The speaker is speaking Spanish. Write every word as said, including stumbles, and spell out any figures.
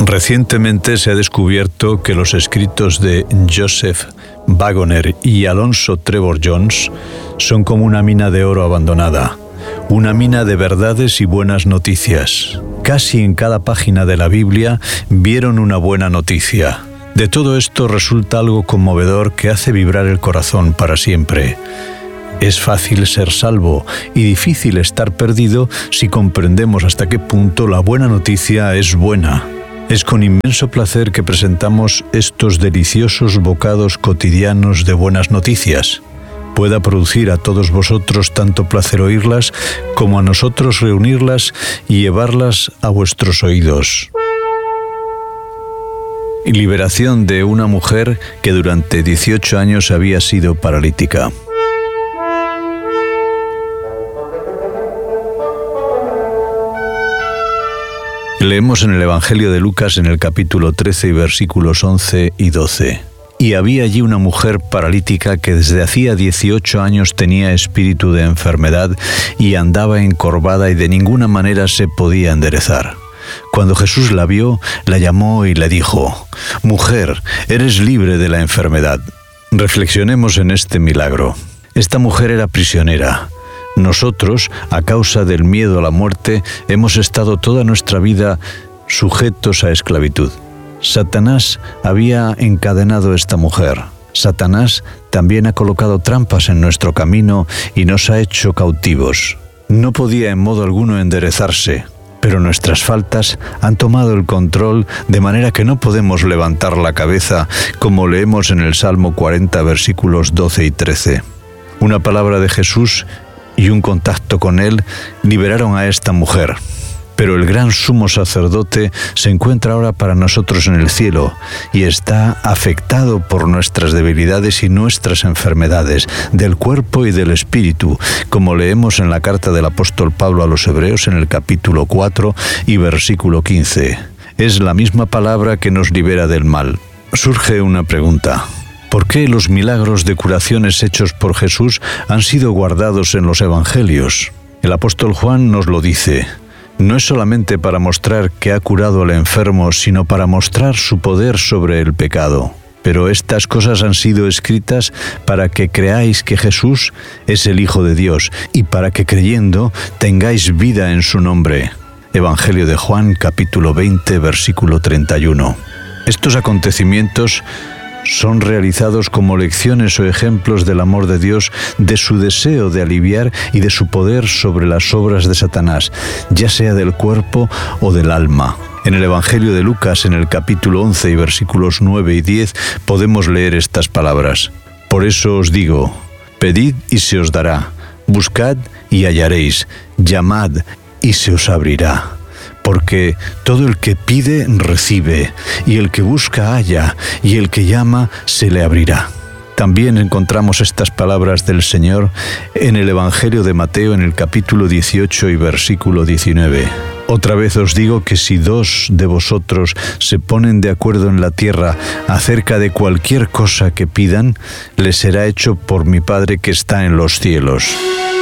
Recientemente se ha descubierto que los escritos de Joseph Waggoner y Alonzo Trevor Jones son como una mina de oro abandonada, una mina de verdades y buenas noticias. Casi en cada página de la Biblia vieron una buena noticia. De todo esto resulta algo conmovedor que hace vibrar el corazón para siempre. Es fácil ser salvo y difícil estar perdido si comprendemos hasta qué punto la buena noticia es buena. Es con inmenso placer que presentamos estos deliciosos bocados cotidianos de buenas noticias. Pueda producir a todos vosotros tanto placer oírlas como a nosotros reunirlas y llevarlas a vuestros oídos. Liberación de una mujer que durante dieciocho años había sido paralítica. Leemos en el Evangelio de Lucas en el capítulo trece y versículos once y doce. Y había allí una mujer paralítica que desde hacía dieciocho años tenía espíritu de enfermedad y andaba encorvada y de ninguna manera se podía enderezar. Cuando Jesús la vio, la llamó y le dijo: «Mujer, eres libre de la enfermedad». Reflexionemos en este milagro. Esta mujer era prisionera. Nosotros, a causa del miedo a la muerte, hemos estado toda nuestra vida sujetos a esclavitud. Satanás había encadenado a esta mujer. Satanás también ha colocado trampas en nuestro camino y nos ha hecho cautivos. No podía en modo alguno enderezarse, pero nuestras faltas han tomado el control de manera que no podemos levantar la cabeza, como leemos en el Salmo cuarenta, versículos doce y trece. Una palabra de Jesús y un contacto con él liberaron a esta mujer. Pero el gran sumo sacerdote se encuentra ahora para nosotros en el cielo y está afectado por nuestras debilidades y nuestras enfermedades del cuerpo y del espíritu, como leemos en la carta del apóstol Pablo a los Hebreos en el capítulo cuatro y versículo quince. Es la misma palabra que nos libera del mal. Surge una pregunta. ¿Por qué los milagros de curaciones hechos por Jesús han sido guardados en los evangelios? El apóstol Juan nos lo dice. No es solamente para mostrar que ha curado al enfermo, sino para mostrar su poder sobre el pecado. Pero estas cosas han sido escritas para que creáis que Jesús es el Hijo de Dios y para que creyendo tengáis vida en su nombre. Evangelio de Juan, capítulo veinte, versículo treinta y uno. Estos acontecimientos son realizados como lecciones o ejemplos del amor de Dios, de su deseo de aliviar y de su poder sobre las obras de Satanás, ya sea del cuerpo o del alma. En el Evangelio de Lucas, en el capítulo once y versículos nueve y diez, podemos leer estas palabras. Por eso os digo, pedid y se os dará, buscad y hallaréis, llamad y se os abrirá. Porque todo el que pide, recibe, y el que busca, halla, y el que llama, se le abrirá. También encontramos estas palabras del Señor en el Evangelio de Mateo, en el capítulo dieciocho y versículo diecinueve. Otra vez os digo que si dos de vosotros se ponen de acuerdo en la tierra acerca de cualquier cosa que pidan, les será hecho por mi Padre que está en los cielos.